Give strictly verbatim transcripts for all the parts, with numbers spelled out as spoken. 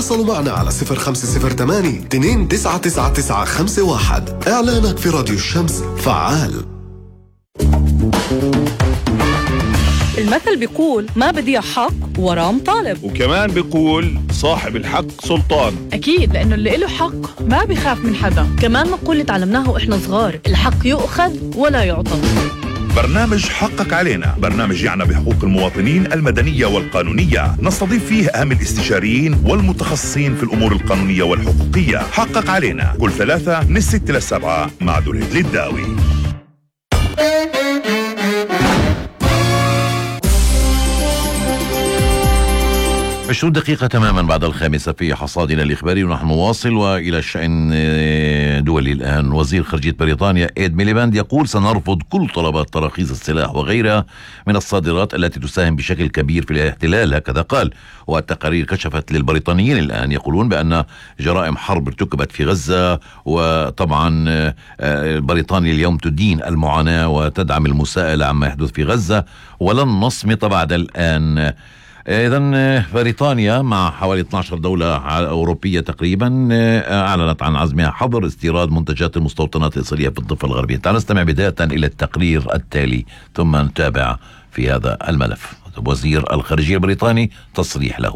تواصلوا معنا على صفر خمسة صفر ثمانية اثنين تسعة تسعة تسعة خمسة واحد. إعلانك في راديو الشمس فعال. المثل بيقول ما بدي حق وراه مطالب، وكمان بيقول صاحب الحق سلطان. أكيد، لأنه اللي له حق ما بيخاف من حدا. كمان مقولة تعلمناها وإحنا صغار، الحق يؤخذ ولا يعطى. برنامج حقك علينا، برنامج يعنى بحقوق المواطنين المدنية والقانونية، نستضيف فيه أهم الاستشاريين والمتخصصين في الأمور القانونية والحقوقية. حقك علينا كل ثلاثة من الستة للسبعة مع دولة للداوي. عشرون دقيقة تماما بعد الخامسة في حصادنا الإخباري، ونحن نواصل. وإلى الشأن دولي الآن. وزير خارجية بريطانيا إيد ميليباند يقول سنرفض كل طلبات تراخيص السلاح وغيرها من الصادرات التي تساهم بشكل كبير في الاحتلال، هكذا قال. والتقارير كشفت للبريطانيين الآن يقولون بأن جرائم حرب ارتكبت في غزة، وطبعا بريطانيا اليوم تدين المعاناة وتدعم المساءلة عما يحدث في غزة، ولن نصمت بعد الآن. إذن بريطانيا مع حوالي اثنتي عشرة دولة أوروبية تقريبا أعلنت عن عزمها حظر استيراد منتجات المستوطنات الإسرائيلية في الضفة الغربية. تعال نستمع بداية إلى التقرير التالي ثم نتابع في هذا الملف. وزير الخارجية البريطاني تصريح له.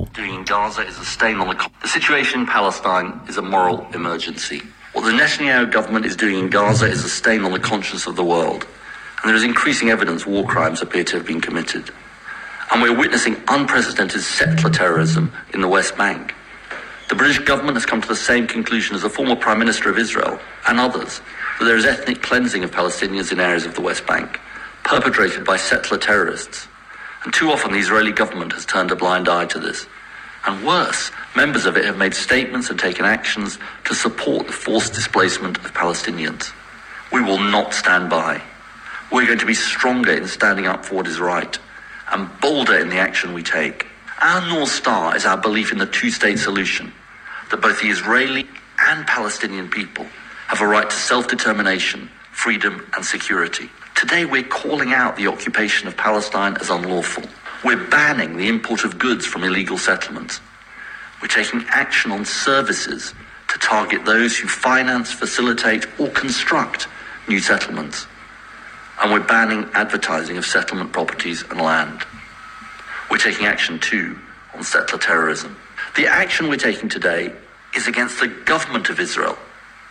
The situation in Palestine is a moral emergency. What the Netanyahu government is doing in Gaza is a stain on the conscience of the world. And there is increasing evidence war crimes appear to have been committed. And we're witnessing unprecedented settler terrorism in the West Bank. The British government has come to the same conclusion as the former Prime Minister of Israel and others, that there is ethnic cleansing of Palestinians in areas of the West Bank, perpetrated by settler terrorists. And too often the Israeli government has turned a blind eye to this. And worse, members of it have made statements and taken actions to support the forced displacement of Palestinians. We will not stand by. We're going to be stronger in standing up for what is right, and bolder in the action we take. Our North Star is our belief in the two-state solution, that both the Israeli and Palestinian people have a right to self-determination, freedom and security. Today we're calling out the occupation of Palestine as unlawful. We're banning the import of goods from illegal settlements. We're taking action on services to target those who finance, facilitate or construct new settlements. And we're banning advertising of settlement properties and land. We're taking action too on settler terrorism. The action we're taking today is against the government of Israel